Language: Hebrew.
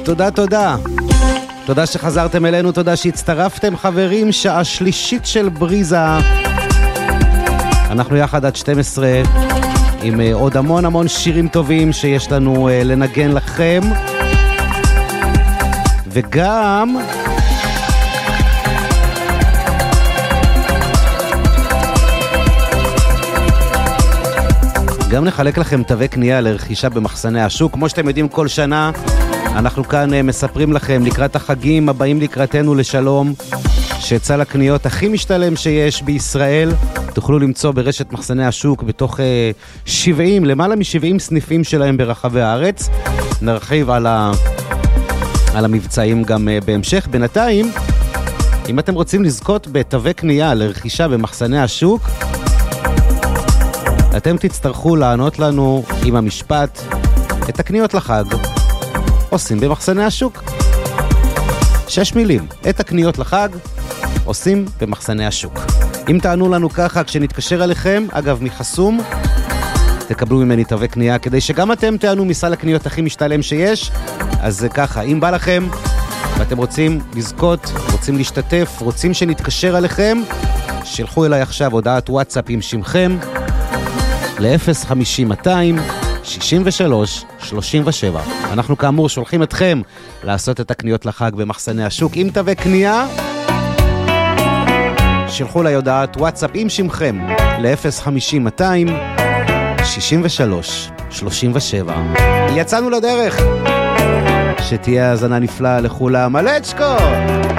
תודה, תודה. תודה שחזרתם אלינו, תודה שהצטרפתם חברים, שעה שלישית של בריזה. אנחנו יחד עד 12 עם עוד המון שירים טובים שיש לנו לנגן לכם. וגם נחלק לכם תווי קנייה לרכישה במחסני השוק. כמו שאתם יודעים, כל שנה אנחנו כאן מספרים לכם לקראת החגים הבאים לקראתנו לשלום, שצל הקניות הכי משתלם שיש בישראל תוכלו למצוא ברשת מחסני השוק בתוך למעלה מ-70 סניפים שלהם ברחבי הארץ. נרחיב על המבצעים גם בהמשך. בינתיים, אם אתם רוצים לזכות בתווי קנייה לרכישה במחסני השוק, אתם תצטרכו לענות לנו עם המשפט: את הקניות לחג עושים במחסני השוק. 6 מילים, את הקניות לחג עושים במחסני השוק. אם תענו לנו ככה כשנתקשר אליכם, אגב מחסום, תקבלו ממני תווי קנייה כדי שגם אתם תענו מסל הקניות הכי משתלם שיש. אז זה ככה, אם בא לכם ואתם רוצים לזכות, רוצים להשתתף, רוצים שנתקשר אליכם, שלחו אליי עכשיו הודעת וואטסאפ עם שמכם ל-050-263-37. אנחנו כאמור שולחים אתכם לעשות את הקניות לחג במחסני השוק עם תווי קנייה. שלחו לי הודעת וואטסאפ עם שמכם ל-050-263-37. יצאנו לדרך. שתהיה האזנה נפלאה לכולם. מלצ'קו!